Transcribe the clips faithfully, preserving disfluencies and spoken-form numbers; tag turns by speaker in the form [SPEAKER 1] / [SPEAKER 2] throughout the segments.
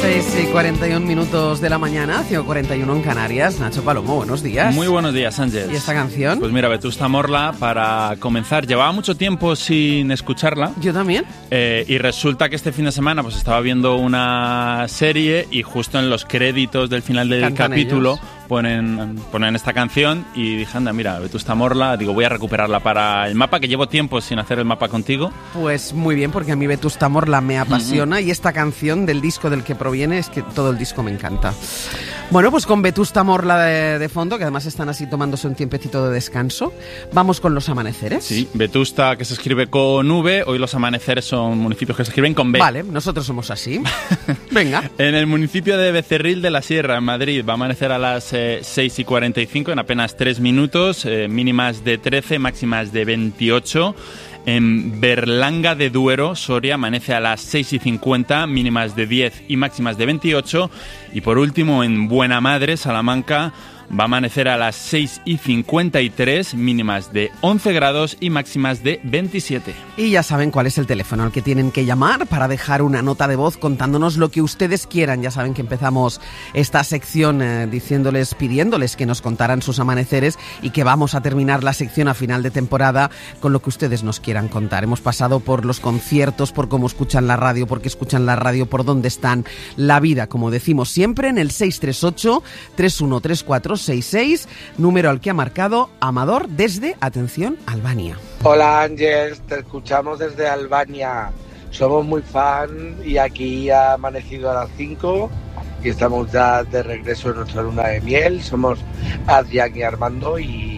[SPEAKER 1] seis y cuarenta y un minutos de la mañana, cinco y cuarenta y uno en Canarias. Nacho Palomo, buenos días.
[SPEAKER 2] Muy buenos días, Ángel.
[SPEAKER 1] ¿Y esta canción?
[SPEAKER 2] Pues mira, Vetusta Morla, para comenzar, llevaba mucho tiempo sin escucharla.
[SPEAKER 1] Yo también.
[SPEAKER 2] Eh, y resulta que este fin de semana pues estaba viendo una serie y justo en los créditos del final del
[SPEAKER 1] Cantan
[SPEAKER 2] capítulo
[SPEAKER 1] ellos.
[SPEAKER 2] ponen, ponen esta canción y dije, anda, mira, Vetusta Morla, digo, voy a recuperarla para el mapa, que llevo tiempo sin hacer el mapa contigo.
[SPEAKER 1] Pues muy bien, porque a mí Vetusta Morla me apasiona uh-huh. y esta canción del disco del que proviene es que todo el disco me encanta. Bueno, pues con Vetusta Morla de, de fondo, que además están así tomándose un tiempecito de descanso, vamos con los amaneceres.
[SPEAKER 2] Sí, Vetusta, que se escribe con V, hoy los amaneceres son municipios que se escriben con B.
[SPEAKER 1] Vale, nosotros somos así. Venga.
[SPEAKER 2] En el municipio de Becerril de la Sierra, en Madrid, va a amanecer a las eh, seis y cuarenta y cinco, en apenas tres minutos, eh, mínimas de trece, máximas de veintiocho. En Berlanga de Duero, Soria, amanece a las seis y cincuenta, mínimas de diez y máximas de veintiocho. Y por último, en Buena Madre, Salamanca, va a amanecer a las seis y cincuenta y tres, mínimas de once grados y máximas de veintisiete.
[SPEAKER 1] Y ya saben cuál es el teléfono al que tienen que llamar para dejar una nota de voz contándonos lo que ustedes quieran. Ya saben que empezamos esta sección eh, diciéndoles, pidiéndoles que nos contaran sus amaneceres y que vamos a terminar la sección a final de temporada con lo que ustedes nos quieran contar. Hemos pasado por los conciertos, por cómo escuchan la radio, por qué escuchan la radio, por dónde están, la vida, como decimos siempre, en el seis tres ocho, tres uno tres cuatro seis seis, número al que ha marcado Amador desde, atención, Albania.
[SPEAKER 3] Hola Ángel, te escuchamos desde Albania. Somos muy fan y aquí ha amanecido a las cinco y estamos ya de regreso en nuestra luna de miel. Somos Adrián y Armando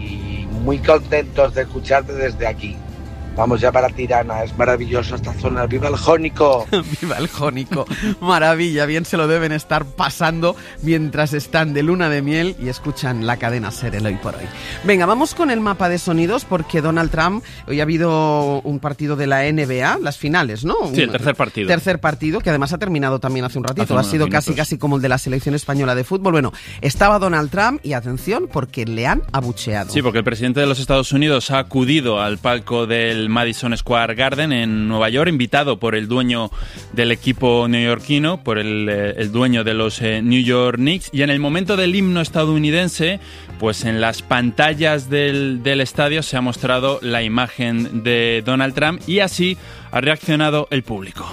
[SPEAKER 3] y muy contentos de escucharte desde aquí. Vamos ya para Tirana, es maravilloso esta zona. ¡Viva el Jónico!
[SPEAKER 1] ¡Viva el Jónico! Maravilla, bien se lo deben estar pasando mientras están de luna de miel y escuchan la cadena SER el Hoy por Hoy. Venga, vamos con el mapa de sonidos porque Donald Trump, hoy ha habido un partido de la N B A, las finales, ¿no?
[SPEAKER 2] Sí, el tercer partido.
[SPEAKER 1] Tercer partido, que además ha terminado también hace un ratito, hace ha sido
[SPEAKER 2] minutos.
[SPEAKER 1] casi casi como el de la selección española de fútbol. Bueno, estaba Donald Trump y atención porque le han abucheado.
[SPEAKER 2] Sí, porque el presidente de los Estados Unidos ha acudido al palco del Madison Square Garden en Nueva York, invitado por el dueño del equipo neoyorquino, por el, eh, el dueño de los eh, New York Knicks, y en el momento del himno estadounidense, pues en las pantallas del, del estadio se ha mostrado la imagen de Donald Trump y así ha reaccionado el público.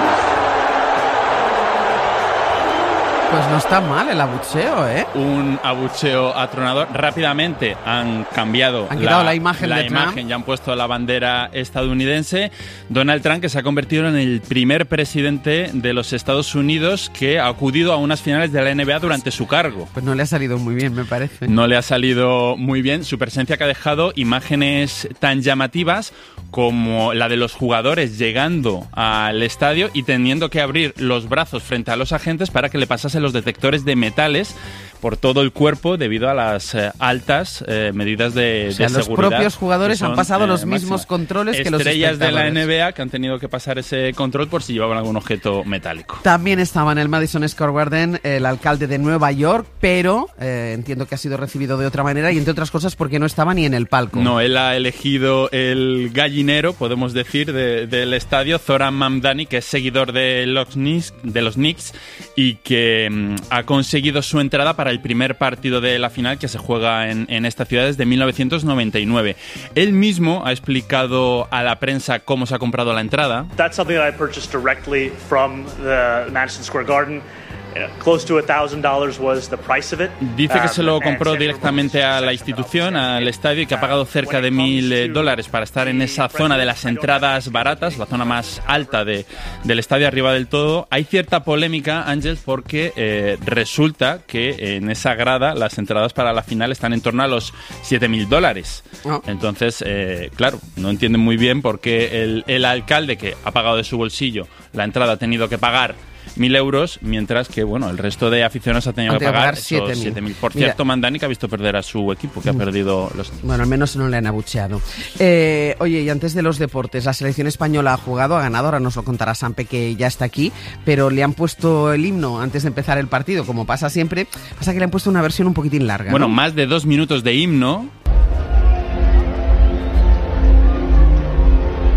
[SPEAKER 1] Pues no está mal el abucheo, ¿eh?
[SPEAKER 2] Un abucheo atronador. Rápidamente han cambiado
[SPEAKER 1] han quitado la, la imagen
[SPEAKER 2] la
[SPEAKER 1] de
[SPEAKER 2] imagen,
[SPEAKER 1] Trump.
[SPEAKER 2] Ya han puesto la bandera estadounidense. Donald Trump, que se ha convertido en el primer presidente de los Estados Unidos que ha acudido a unas finales de la N B A durante su cargo.
[SPEAKER 1] Pues no le ha salido muy bien, me parece.
[SPEAKER 2] No le ha salido muy bien. Su presencia, que ha dejado imágenes tan llamativas como la de los jugadores llegando al estadio y teniendo que abrir los brazos frente a los agentes para que le pasasen los detectores de metales por todo el cuerpo debido a las eh, altas eh, medidas de,
[SPEAKER 1] o sea,
[SPEAKER 2] de
[SPEAKER 1] los
[SPEAKER 2] seguridad.
[SPEAKER 1] Los propios jugadores
[SPEAKER 2] son,
[SPEAKER 1] han pasado
[SPEAKER 2] eh,
[SPEAKER 1] los
[SPEAKER 2] máxima.
[SPEAKER 1] mismos controles que los
[SPEAKER 2] Estrellas de la
[SPEAKER 1] espectadores.
[SPEAKER 2] N B A que han tenido que pasar ese control por si llevaban algún objeto metálico.
[SPEAKER 1] También estaba en el Madison Square Garden el alcalde de Nueva York, pero eh, entiendo que ha sido recibido de otra manera y entre otras cosas porque no estaba ni en el palco.
[SPEAKER 2] No, él ha elegido el gallinero, podemos decir, de, del estadio, Zoran Mamdani, que es seguidor de los Knicks, de los Knicks y que mm, ha conseguido su entrada para el primer partido de la final que se juega en, en esta ciudad desde mil novecientos noventa y nueve. Él mismo ha explicado a la prensa cómo se ha comprado la entrada.
[SPEAKER 4] That's something that I purchased directly from the Madison Square Garden. Close to one thousand dollars was the price of it.
[SPEAKER 2] Dice que se lo compró directamente a la institución, al estadio, y que ha pagado cerca de mil dólares para estar en esa zona de las entradas baratas, la zona más alta de, del estadio, arriba del todo. Hay cierta polémica, Ángel, porque eh, resulta que en esa grada las entradas para la final están en torno a los siete mil dólares. Oh. Entonces, eh, claro, no entienden muy bien por qué el, el alcalde, que ha pagado de su bolsillo la entrada, ha tenido que pagar mil euros, mientras que bueno, el resto de aficionados ha tenido que pagar, pagar siete mil. Por cierto, Mira, Mamdani, que ha visto perder a su equipo, que ha perdido los...
[SPEAKER 1] Bueno, al menos no le han abucheado. Eh, oye, y antes de los deportes, la selección española ha jugado, ha ganado, ahora nos lo contará Sampe, que ya está aquí, pero le han puesto el himno antes de empezar el partido, como pasa siempre. Pasa que le han puesto una versión un poquitín larga,
[SPEAKER 2] Bueno,
[SPEAKER 1] ¿no?
[SPEAKER 2] Más de dos minutos de himno.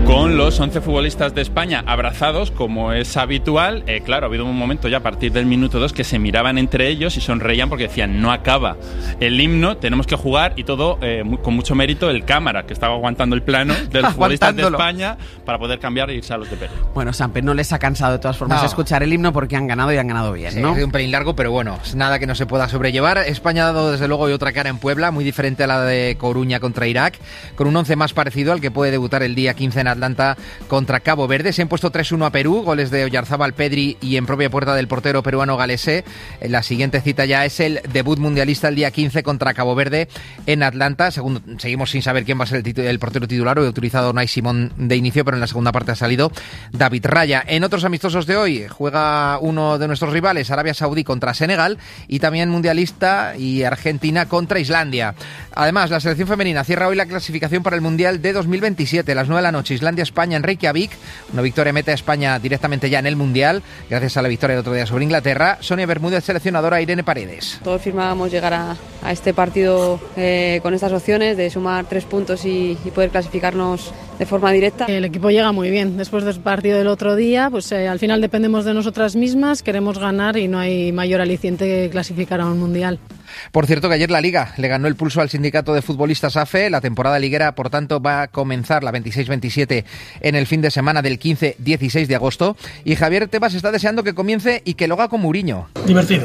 [SPEAKER 2] con los once futbolistas de España abrazados, como es habitual. Eh, claro, ha habido un momento ya a partir del minuto dos que se miraban entre ellos y sonreían porque decían, no acaba el himno, tenemos que jugar, y todo eh, muy, con mucho mérito el cámara, que estaba aguantando el plano de los futbolistas de España para poder cambiar e irse a los de Perú.
[SPEAKER 1] Bueno, Samper, no les ha cansado de todas formas
[SPEAKER 5] no.
[SPEAKER 1] escuchar el himno porque han ganado y han ganado bien,
[SPEAKER 5] sí,
[SPEAKER 1] ¿no?
[SPEAKER 5] Ha sido un pelín largo, pero bueno, nada que no se pueda sobrellevar. España ha dado desde luego y otra cara en Puebla, muy diferente a la de Coruña contra Irak, con un once más parecido al que puede debutar el día quince en Atlanta contra Cabo Verde. Se han puesto tres uno a Perú, goles de Oyarzábal, Pedri y en propia puerta del portero peruano Galese. La siguiente cita ya es el debut mundialista el día quince contra Cabo Verde en Atlanta. Segundo, seguimos sin saber quién va a ser el, titu- el portero titular. Hoy ha utilizado Unai Simón de inicio, pero en la segunda parte ha salido David Raya. En otros amistosos de hoy juega uno de nuestros rivales, Arabia Saudí contra Senegal, y también mundialista y Argentina contra Islandia. Además, la selección femenina cierra hoy la clasificación para el Mundial de dos mil veintisiete. A las nueve de la noche, Islandia-España en Reykjavik. Una victoria mete a España directamente ya en el Mundial, gracias a la victoria del otro día sobre Inglaterra. Sonia Bermúdez, seleccionadora, Irene Paredes.
[SPEAKER 6] Todos firmábamos llegar a, a este partido eh, con estas opciones de sumar tres puntos y, y poder clasificarnos de forma directa.
[SPEAKER 7] El equipo llega muy bien. Después del partido del otro día, pues eh, al final dependemos de nosotras mismas, queremos ganar y no hay mayor aliciente que clasificar a un Mundial.
[SPEAKER 5] Por cierto, que ayer la Liga le ganó el pulso al sindicato de futbolistas A F E. La temporada liguera, por tanto, va a comenzar la veintiséis veintisiete en el fin de semana del quince dieciséis de agosto. Y Javier Tebas está deseando que comience y que lo haga con Mourinho.
[SPEAKER 8] Divertido.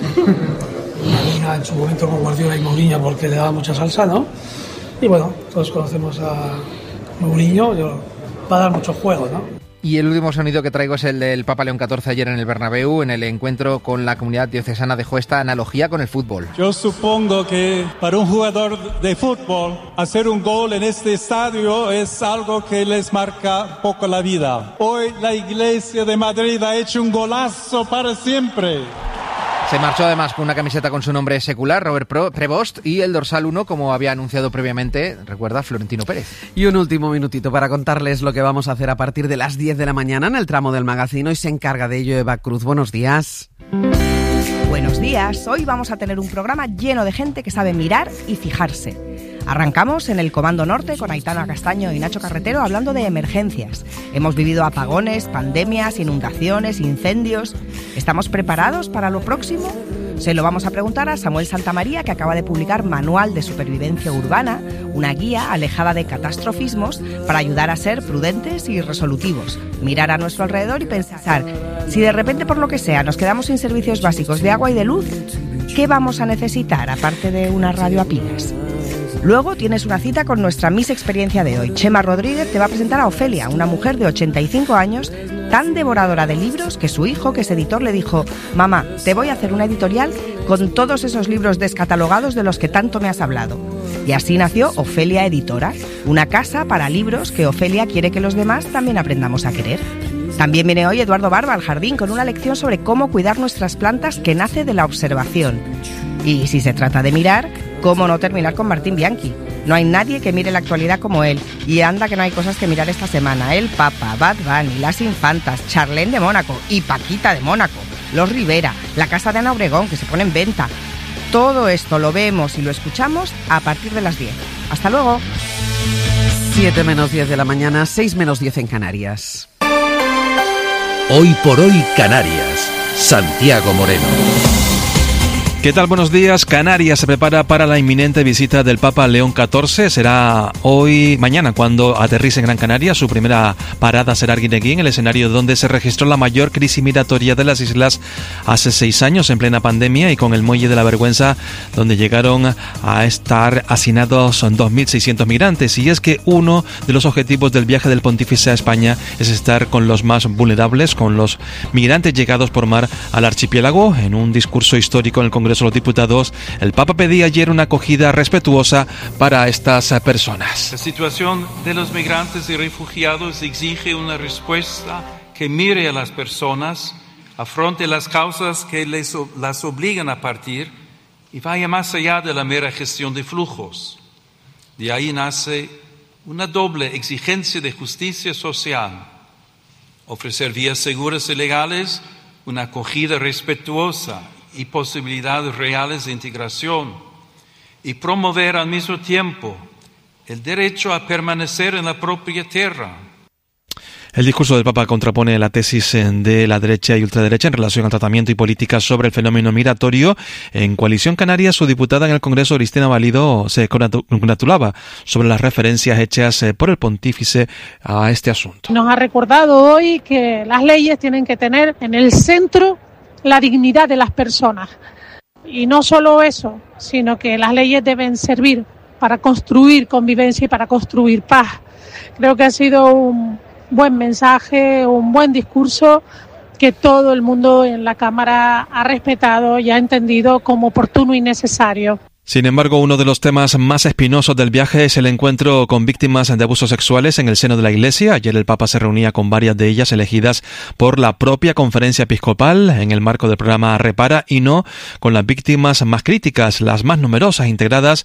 [SPEAKER 8] La Liga en su momento con Guardiola y Mourinho porque le daba mucha salsa, ¿no? Y bueno, todos conocemos a Mourinho, va a dar mucho juego, ¿no?
[SPEAKER 5] Y el último sonido que traigo es el del Papa León catorce ayer en el Bernabéu, en el encuentro con la comunidad diocesana. Dejó esta analogía con el fútbol.
[SPEAKER 9] Yo supongo que para un jugador de fútbol hacer un gol en este estadio es algo que les marca un poco la vida. Hoy la Iglesia de Madrid ha hecho un golazo para siempre.
[SPEAKER 5] Se marchó además con una camiseta con su nombre secular, Robert Prevost, y el dorsal uno, como había anunciado previamente, recuerda, Florentino Pérez.
[SPEAKER 1] Y un último minutito para contarles lo que vamos a hacer a partir de las diez de la mañana en el tramo del Magazino, y se encarga de ello Eva Cruz. Buenos días.
[SPEAKER 10] Buenos días. Hoy vamos a tener un programa lleno de gente que sabe mirar y fijarse. Arrancamos en el Comando Norte con Aitana Castaño y Nacho Carretero hablando de emergencias. Hemos vivido apagones, pandemias, inundaciones, incendios. ¿Estamos preparados para lo próximo? Se lo vamos a preguntar a Samuel Santamaría, que acaba de publicar Manual de Supervivencia Urbana, una guía alejada de catastrofismos para ayudar a ser prudentes y resolutivos, mirar a nuestro alrededor y pensar, si de repente por lo que sea nos quedamos sin servicios básicos de agua y de luz, ¿qué vamos a necesitar aparte de una radio a pilas? Luego tienes una cita con nuestra Miss Experiencia de hoy. Chema Rodríguez te va a presentar a Ofelia, una mujer de ochenta y cinco años, tan devoradora de libros que su hijo, que es editor, le dijo: mamá, te voy a hacer una editorial con todos esos libros descatalogados de los que tanto me has hablado. Y así nació Ofelia Editora, una casa para libros que Ofelia quiere que los demás también aprendamos a querer. También viene hoy Eduardo Barba al jardín con una lección sobre cómo cuidar nuestras plantas que nace de la observación. Y si se trata de mirar, ¿cómo no terminar con Martín Bianchi? No hay nadie que mire la actualidad como él. Y anda que no hay cosas que mirar esta semana. El Papa, Bad Bunny, las Infantas, Charlene de Mónaco y Paquita de Mónaco, los Rivera, la casa de Ana Obregón que se pone en venta. Todo esto lo vemos y lo escuchamos a partir de las diez. ¡Hasta luego!
[SPEAKER 1] siete menos diez de la mañana, seis menos diez en Canarias.
[SPEAKER 11] Hoy por hoy Canarias. Santiago Moreno.
[SPEAKER 12] ¿Qué tal? Buenos días. Canarias se prepara para la inminente visita del Papa León catorce. Será hoy, mañana, cuando aterrice en Gran Canaria. Su primera parada será Arguineguín, el escenario donde se registró la mayor crisis migratoria de las islas hace seis años, en plena pandemia, y con el Muelle de la Vergüenza, donde llegaron a estar hacinados dos mil seiscientos migrantes. Y es que uno de los objetivos del viaje del Pontífice a España es estar con los más vulnerables, con los migrantes llegados por mar al archipiélago. En un discurso histórico en el Congreso de los Diputados, el Papa pedía ayer una acogida respetuosa para estas personas.
[SPEAKER 13] La situación de los migrantes y refugiados exige una respuesta que mire a las personas, afronte las causas que les, las obligan a partir y vaya más allá de la mera gestión de flujos. De ahí nace una doble exigencia de justicia social: ofrecer vías seguras y legales, una acogida respetuosa y posibilidades reales de integración, y promover al mismo tiempo el derecho a permanecer en la propia tierra.
[SPEAKER 12] El discurso del Papa contrapone la tesis de la derecha y ultraderecha en relación al tratamiento y políticas sobre el fenómeno migratorio. En Coalición Canaria, su diputada en el Congreso, Cristina Valido, se congratulaba sobre las referencias hechas por el pontífice a este asunto.
[SPEAKER 14] Nos ha recordado hoy que las leyes tienen que tener en el centro la dignidad de las personas. Y no solo eso, sino que las leyes deben servir para construir convivencia y para construir paz. Creo que ha sido un buen mensaje, un buen discurso que todo el mundo en la Cámara ha respetado y ha entendido como oportuno y necesario.
[SPEAKER 12] Sin embargo, uno de los temas más espinosos del viaje es el encuentro con víctimas de abusos sexuales en el seno de la Iglesia. Ayer el Papa se reunía con varias de ellas elegidas por la propia Conferencia Episcopal en el marco del programa Repara, y no con las víctimas más críticas, las más numerosas, integradas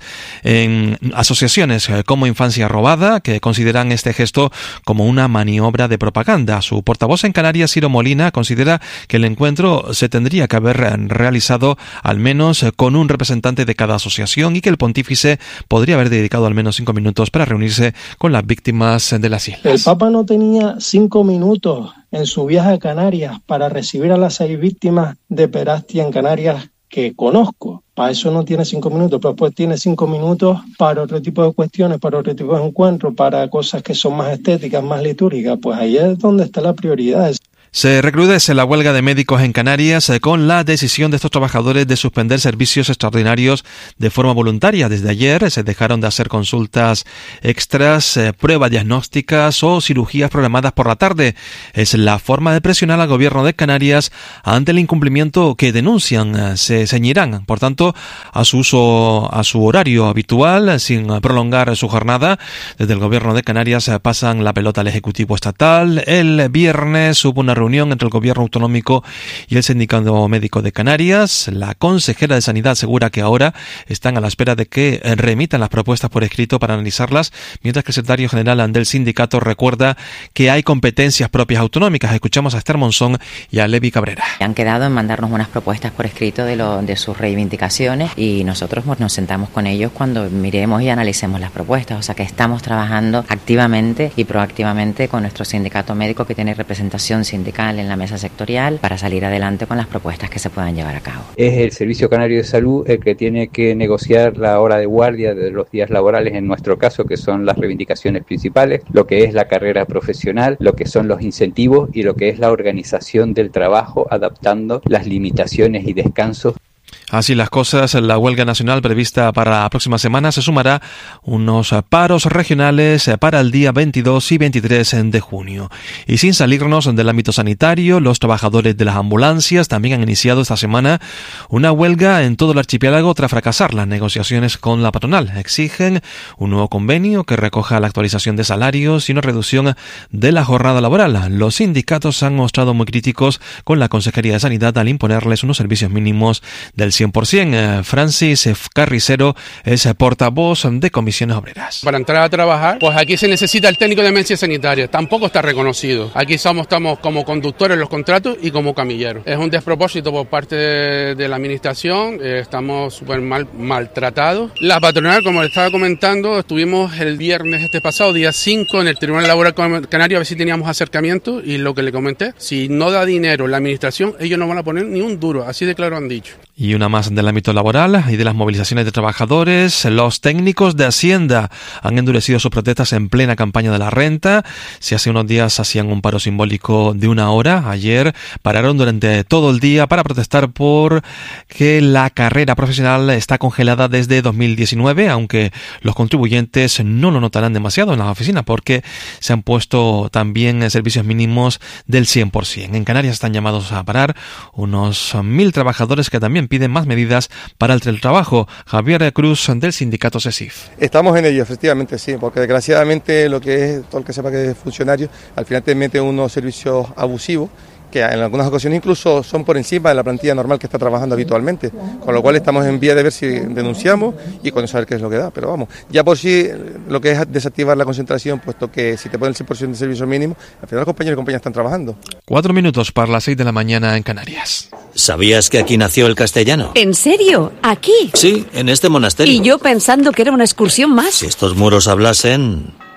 [SPEAKER 12] en asociaciones como Infancia Robada, que consideran este gesto como una maniobra de propaganda. Su portavoz en Canarias, Ciro Molina, considera que el encuentro se tendría que haber realizado al menos con un representante de cada asociación y que el pontífice podría haber dedicado al menos cinco minutos para reunirse con las víctimas de las islas.
[SPEAKER 15] El Papa no tenía cinco minutos en su viaje a Canarias para recibir a las seis víctimas de pederastia en Canarias que conozco. Para eso no tiene cinco minutos, pero después tiene cinco minutos para otro tipo de cuestiones, para otro tipo de encuentros, para cosas que son más estéticas, más litúrgicas. Pues ahí es donde está la prioridad.
[SPEAKER 12] Se recrudece la huelga de médicos en Canarias con la decisión de estos trabajadores de suspender servicios extraordinarios de forma voluntaria. Desde ayer se dejaron de hacer consultas extras, eh, pruebas diagnósticas o cirugías programadas por la tarde. Es la forma de presionar al gobierno de Canarias ante el incumplimiento que denuncian. Se ceñirán, por tanto, a su uso, a su horario habitual, sin prolongar su jornada. Desde el gobierno de Canarias pasan la pelota al Ejecutivo Estatal. El viernes hubo una reunión entre el gobierno autonómico y el Sindicato Médico de Canarias. La consejera de Sanidad asegura que ahora están a la espera de que remitan las propuestas por escrito para analizarlas, mientras que el secretario general del sindicato recuerda que hay competencias propias autonómicas. Escuchamos a Esther Monzón y a Levi Cabrera.
[SPEAKER 16] Han quedado en mandarnos unas propuestas por escrito de, lo, de sus reivindicaciones y nosotros pues, nos sentamos con ellos cuando miremos y analicemos las propuestas. O sea que estamos trabajando activamente y proactivamente con nuestro sindicato médico, que tiene representación sindical en la mesa sectorial, para salir adelante con las propuestas que se puedan llevar a cabo.
[SPEAKER 17] Es el Servicio Canario de Salud el que tiene que negociar la hora de guardia de los días laborales, en nuestro caso, que son las reivindicaciones principales, lo que es la carrera profesional, lo que son los incentivos y lo que es la organización del trabajo, adaptando las limitaciones y descansos.
[SPEAKER 12] Así las cosas, la huelga nacional prevista para la próxima semana se sumará unos paros regionales para el día veintidós y veintitrés de junio. Y sin salirnos del ámbito sanitario, los trabajadores de las ambulancias también han iniciado esta semana una huelga en todo el archipiélago tras fracasar las negociaciones con la patronal. Exigen un nuevo convenio que recoja la actualización de salarios y una reducción de la jornada laboral. Los sindicatos se han mostrado muy críticos con la Consejería de Sanidad al imponerles unos servicios mínimos del cien por ciento. Francis Carricero es portavoz de Comisiones Obreras.
[SPEAKER 18] Para entrar a trabajar, pues aquí se necesita el técnico de emergencia sanitaria. Tampoco está reconocido. Aquí somos, estamos como conductores en los contratos y como camilleros. Es un despropósito por parte de, de la administración. Eh, estamos súper mal, maltratados. La patronal, como le estaba comentando, estuvimos el viernes este pasado, día cinco, en el Tribunal Laboral Canario a ver si teníamos acercamiento, y lo que le comenté, si no da dinero la administración, ellos no van a poner ni un duro. Así de claro han dicho.
[SPEAKER 12] Y una más del ámbito laboral y de las movilizaciones de trabajadores. Los técnicos de Hacienda han endurecido sus protestas en plena campaña de la renta. Si hace unos días hacían un paro simbólico de una hora, ayer pararon durante todo el día para protestar por que la carrera profesional está congelada desde dos mil diecinueve, aunque los contribuyentes no lo notarán demasiado en las oficinas porque se han puesto también servicios mínimos del cien por ciento. En Canarias están llamados a parar unos mil trabajadores que también piden más medidas para el teletrabajo. Javier Cruz, del sindicato CESIF.
[SPEAKER 19] Estamos en ello, efectivamente, sí, porque desgraciadamente lo que es todo el que sepa que es funcionario, al final te mete unos servicios abusivos que en algunas ocasiones incluso son por encima de la plantilla normal que está trabajando habitualmente, con lo cual estamos en vía de ver si denunciamos y con saber qué es lo que da, pero vamos, ya por sí lo que es desactivar la concentración, puesto que si te ponen el cien por ciento de servicio mínimo, al final los compañeros y compañeras están trabajando.
[SPEAKER 12] Cuatro minutos para las seis de la mañana en Canarias.
[SPEAKER 20] ¿Sabías que aquí nació el castellano?
[SPEAKER 21] ¿En serio? ¿Aquí?
[SPEAKER 20] Sí, en este monasterio.
[SPEAKER 21] Y yo pensando que era una excursión más.
[SPEAKER 20] Si estos muros hablasen,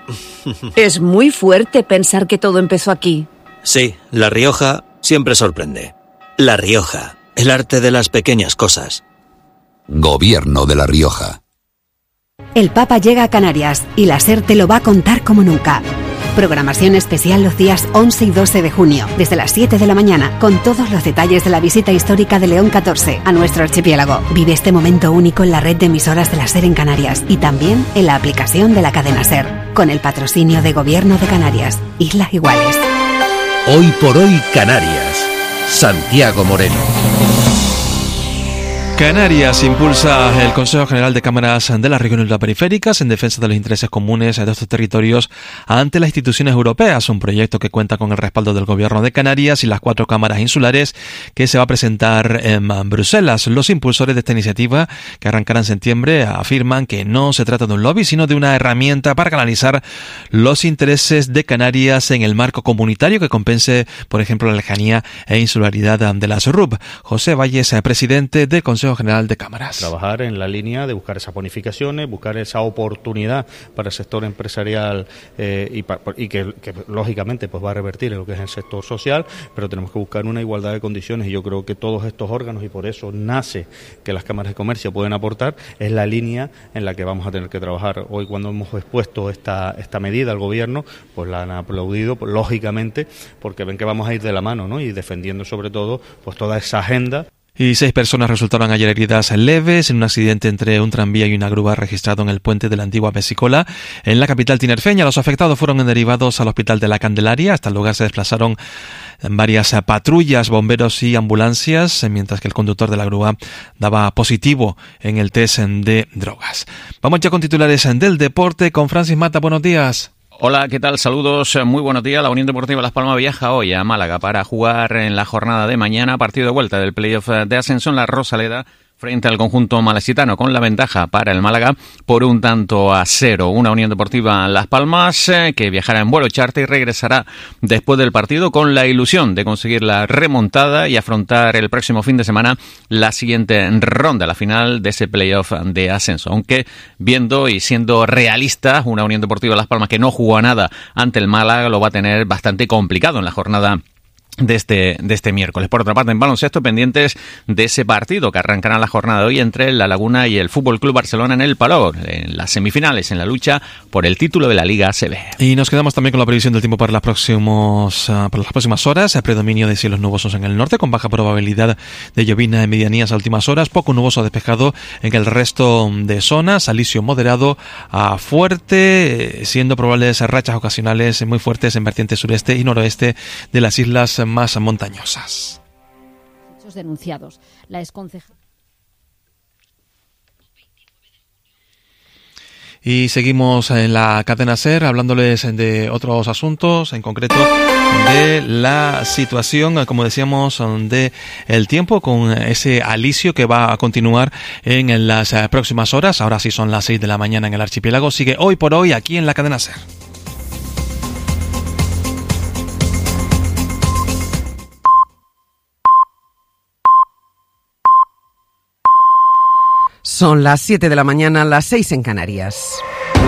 [SPEAKER 21] Es muy fuerte pensar que todo empezó aquí.
[SPEAKER 20] Sí, La Rioja siempre sorprende. La Rioja, el arte de las pequeñas cosas.
[SPEAKER 22] Gobierno de La Rioja.
[SPEAKER 23] El Papa llega a Canarias y la SER te lo va a contar como nunca. Programación especial los días once y doce de junio, desde las siete de la mañana, con todos los detalles de la visita histórica de León catorce a nuestro archipiélago. Vive este momento único en la red de emisoras de la SER en Canarias y también en la aplicación de la cadena SER, con el patrocinio de Gobierno de Canarias, Islas Iguales.
[SPEAKER 11] Hoy por hoy Canarias. Santiago Moreno.
[SPEAKER 12] Canarias impulsa el Consejo General de Cámaras de las Regiones Ultraperiféricas en defensa de los intereses comunes de estos territorios ante las instituciones europeas, un proyecto que cuenta con el respaldo del Gobierno de Canarias y las cuatro cámaras insulares que se va a presentar en Bruselas. Los impulsores de esta iniciativa, que arrancará en septiembre, afirman que no se trata de un lobby, sino de una herramienta para canalizar los intereses de Canarias en el marco comunitario que compense, por ejemplo, la lejanía e insularidad de las R U P. José Valles, presidente del Consejo General de Cámaras.
[SPEAKER 24] Trabajar en la línea de buscar esas bonificaciones, buscar esa oportunidad para el sector empresarial eh, y, pa, y que, que lógicamente pues va a revertir en lo que es el sector social, pero tenemos que buscar una igualdad de condiciones y yo creo que todos estos órganos, y por eso nace que las cámaras de comercio pueden aportar, es la línea en la que vamos a tener que trabajar. Hoy, cuando hemos expuesto esta, esta medida al gobierno, pues la han aplaudido, pues, lógicamente, porque ven que vamos a ir de la mano, ¿no? Y defendiendo sobre todo pues toda esa agenda.
[SPEAKER 12] Y seis personas resultaron ayer heridas leves en un accidente entre un tranvía y una grúa registrado en el puente de la antigua Pesicola, en la capital tinerfeña. Los afectados fueron derivados al Hospital de la Candelaria. Hasta el lugar se desplazaron varias patrullas, bomberos y ambulancias, mientras que el conductor de la grúa daba positivo en el test de drogas. Vamos ya con titulares del deporte con Francis Mata. Buenos días.
[SPEAKER 25] Hola, ¿qué tal? Saludos, muy buenos días. La Unión Deportiva Las Palmas viaja hoy a Málaga para jugar en la jornada de mañana, partido de vuelta del playoff de ascenso en la Rosaleda, frente al conjunto malacitano, con la ventaja para el Málaga por un tanto a cero. Una Unión Deportiva Las Palmas eh, que viajará en vuelo charter y regresará después del partido con la ilusión de conseguir la remontada y afrontar el próximo fin de semana la siguiente ronda, la final de ese playoff de ascenso. Aunque viendo y siendo realista, una Unión Deportiva Las Palmas que no jugó a nada ante el Málaga lo va a tener bastante complicado en la jornada de este, de este miércoles. Por otra parte, en baloncesto, pendientes de ese partido que arrancará la jornada de hoy entre La Laguna y el Fútbol Club Barcelona en el Palau, en las semifinales, en la lucha por el título de la Liga A C B.
[SPEAKER 12] Y nos quedamos también con la previsión del tiempo para las, próximos, uh, para las próximas horas. El predominio de cielos nubosos en el norte, con baja probabilidad de llovina en medianías a últimas horas, poco nuboso despejado en el resto de zonas, alisio moderado a fuerte, siendo probables rachas ocasionales muy fuertes en vertiente sureste y noroeste de las islas más montañosas.
[SPEAKER 26] Hechos denunciados. La exconcejala.
[SPEAKER 12] Y seguimos en la cadena SER hablándoles de otros asuntos, en concreto de la situación, como decíamos, de el tiempo, con ese alisio que va a continuar en las próximas horas. Ahora sí son las seis de la mañana en el archipiélago. Sigue hoy por hoy aquí en la cadena SER.
[SPEAKER 1] Son las siete de la mañana, las seis en Canarias.